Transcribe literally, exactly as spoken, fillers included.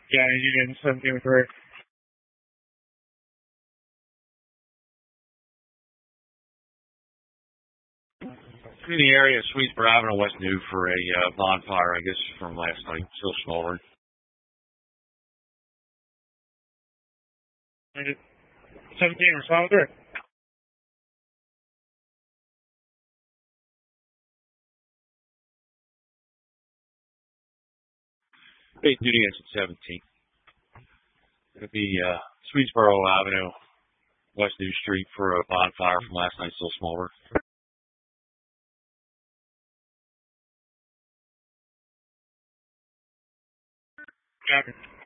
Yeah, Union seventeen with Rick. In the area of Swedesboro Avenue, West New for a uh, bonfire, I guess, from last night. Still smoldering. seventeen, respond with Rick. Bait duty is at seventeen. It'll be uh, Swedesboro Avenue, West New Street for a bonfire from last night. Still smoldering. Copy.